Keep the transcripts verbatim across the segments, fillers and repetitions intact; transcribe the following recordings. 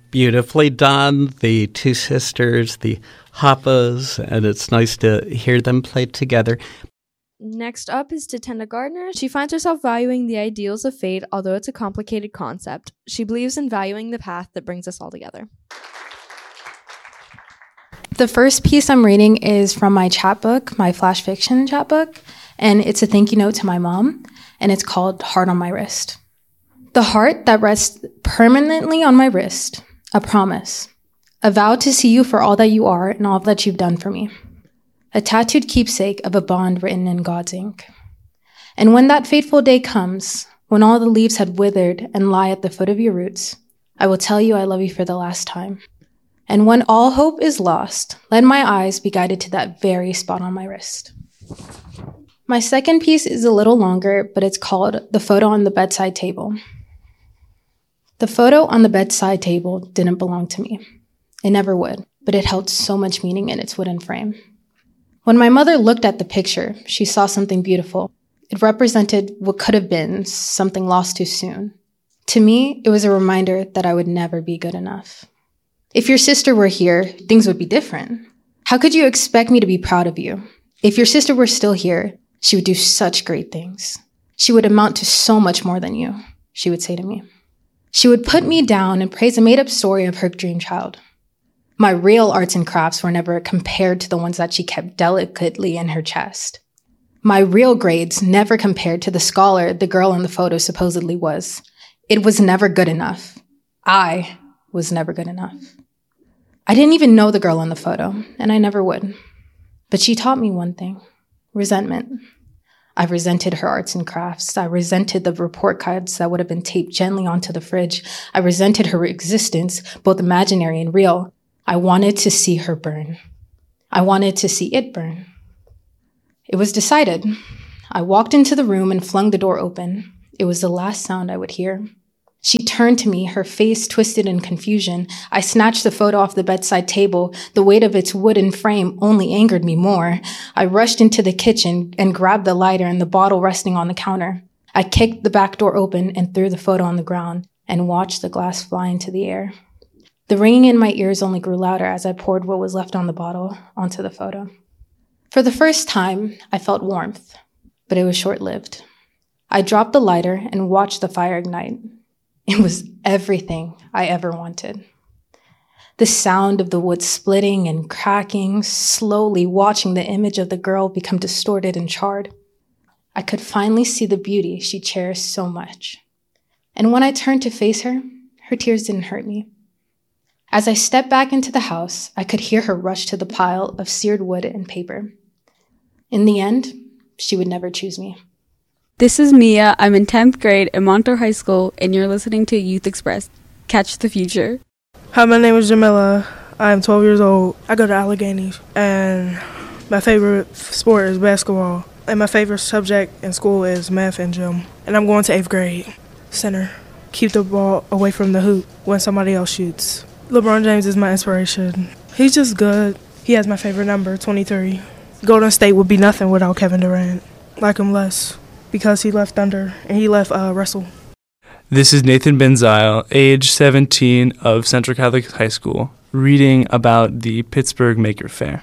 beautifully done. The two sisters, the Hoppas, and it's nice to hear them play together. Next up is Tatenda Gardner. She finds herself valuing the ideals of fate, although it's a complicated concept. She believes in valuing the path that brings us all together. The first piece I'm reading is from my chapbook, my flash fiction chapbook, and it's a thank you note to my mom, and it's called Heart on My Wrist. The heart that rests permanently on my wrist, a promise, a vow to see you for all that you are and all that you've done for me, a tattooed keepsake of a bond written in God's ink. And when that fateful day comes, when all the leaves had withered and lie at the foot of your roots, I will tell you I love you for the last time. And when all hope is lost, let my eyes be guided to that very spot on my wrist. My second piece is a little longer, but it's called The Photo on the Bedside Table. The photo on the bedside table didn't belong to me. It never would, but it held so much meaning in its wooden frame. When my mother looked at the picture, she saw something beautiful. It represented what could have been something lost too soon. To me, it was a reminder that I would never be good enough. If your sister were here, things would be different. How could you expect me to be proud of you? If your sister were still here, she would do such great things. She would amount to so much more than you, she would say to me. She would put me down and praise a made-up story of her dream child. My real arts and crafts were never compared to the ones that she kept delicately in her chest. My real grades never compared to the scholar the girl in the photo supposedly was. It was never good enough. I was never good enough. I didn't even know the girl in the photo, and I never would. But she taught me one thing: resentment. I resented her arts and crafts. I resented the report cards that would have been taped gently onto the fridge. I resented her existence, both imaginary and real. I wanted to see her burn. I wanted to see it burn. It was decided. I walked into the room and flung the door open. It was the last sound I would hear. She turned to me, her face twisted in confusion. I snatched the photo off the bedside table. The weight of its wooden frame only angered me more. I rushed into the kitchen and grabbed the lighter and the bottle resting on the counter. I kicked the back door open and threw the photo on the ground and watched the glass fly into the air. The ringing in my ears only grew louder as I poured what was left on the bottle onto the photo. For the first time, I felt warmth, but it was short-lived. I dropped the lighter and watched the fire ignite. It was everything I ever wanted. The sound of the wood splitting and cracking, slowly watching the image of the girl become distorted and charred. I could finally see the beauty she cherished so much. And when I turned to face her, her tears didn't hurt me. As I stepped back into the house, I could hear her rush to the pile of seared wood and paper. In the end, she would never choose me. This is Mia. I'm in tenth grade at Montour High School, and you're listening to Youth Express. Catch the future. Hi, my name is Jamila. I'm twelve years old. I go to Allegheny, and my favorite sport is basketball. And my favorite subject in school is math and gym. And I'm going to eighth grade. Center. Keep the ball away from the hoop when somebody else shoots. LeBron James is my inspiration. He's just good. He has my favorite number, twenty-three. Golden State would be nothing without Kevin Durant. Like him less. Because he left Thunder, and he left uh, Russell. This is Nathan Benzile, age seventeen, of Central Catholic High School, reading about the Pittsburgh Maker Faire.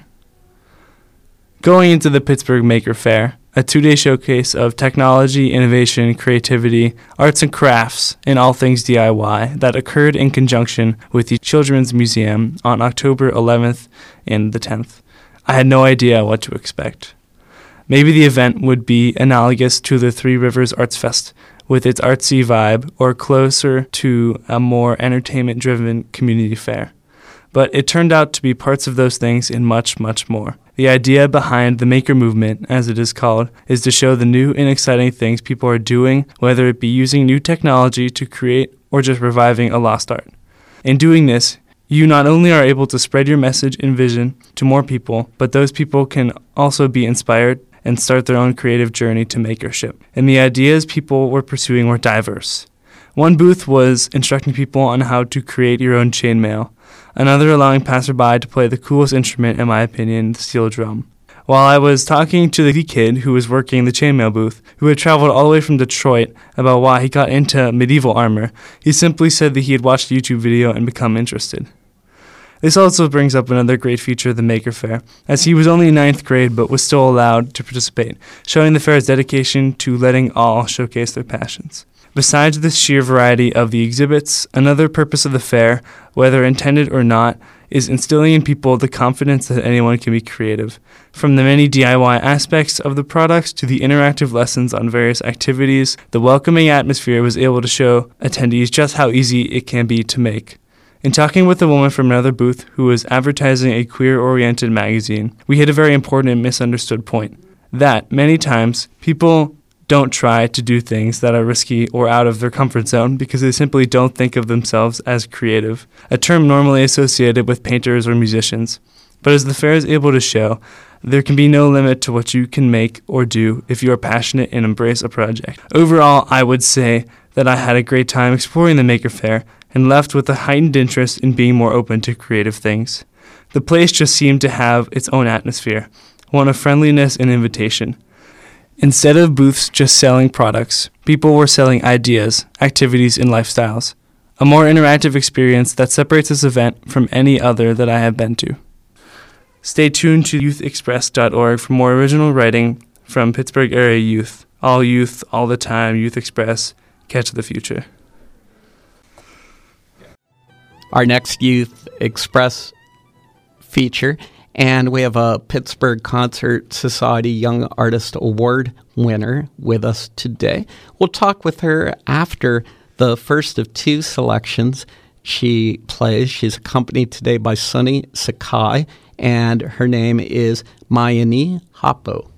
Going into the Pittsburgh Maker Faire, a two-day showcase of technology, innovation, creativity, arts and crafts, and all things D I Y that occurred in conjunction with the Children's Museum on October eleventh and the tenth. I had no idea what to expect. Maybe the event would be analogous to the Three Rivers Arts Fest with its artsy vibe, or closer to a more entertainment-driven community fair. But it turned out to be parts of those things and much, much more. The idea behind the Maker Movement, as it is called, is to show the new and exciting things people are doing, whether it be using new technology to create or just reviving a lost art. In doing this, you not only are able to spread your message and vision to more people, but those people can also be inspired and start their own creative journey to makership. And the ideas people were pursuing were diverse. One booth was instructing people on how to create your own chainmail, another allowing passerby to play the coolest instrument, in my opinion, the steel drum. while I was talking to the kid who was working the chainmail booth, who had traveled all the way from Detroit, about why he got into medieval armor, he simply said that he had watched a YouTube video and become interested. This also brings up another great feature of the Maker Faire, as he was only in ninth grade but was still allowed to participate, showing the fair's dedication to letting all showcase their passions. Besides the sheer variety of the exhibits, another purpose of the fair, whether intended or not, is instilling in people the confidence that anyone can be creative. From the many D I Y aspects of the products to the interactive lessons on various activities, the welcoming atmosphere was able to show attendees just how easy it can be to make. In talking with a woman from another booth who was advertising a queer-oriented magazine, we hit a very important and misunderstood point. That, many times, people don't try to do things that are risky or out of their comfort zone because they simply don't think of themselves as creative, a term normally associated with painters or musicians. But as the fair is able to show, there can be no limit to what you can make or do if you are passionate and embrace a project. Overall, I would say that I had a great time exploring the Maker Faire and left with a heightened interest in being more open to creative things. The place just seemed to have its own atmosphere, one of friendliness and invitation. Instead of booths just selling products, people were selling ideas, activities, and lifestyles. A more interactive experience that separates this event from any other that I have been to. Stay tuned to youth express dot org for more original writing from Pittsburgh area youth. All youth, all the time, Youth Express, catch the future. Our next Youth Express feature, and we have a Pittsburgh Concert Society Young Artist Award winner with us today. We'll talk with her after the first of two selections she plays. She's accompanied today by Sunny Sakai, and her name is Mayani Hapo.